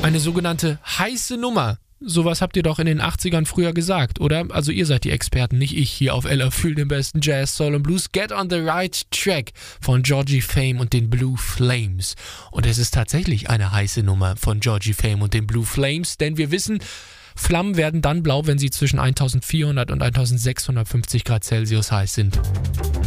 Eine sogenannte heiße Nummer. Sowas habt ihr doch in den 80ern früher gesagt, oder? Also ihr seid die Experten, nicht ich hier auf LA Fühl, den besten Jazz, Soul und Blues. Get on the Right Track von Georgie Fame und den Blue Flames. Und es ist tatsächlich eine heiße Nummer von Georgie Fame und den Blue Flames, denn wir wissen, Flammen werden dann blau, wenn sie zwischen 1400 und 1650 Grad Celsius heiß sind.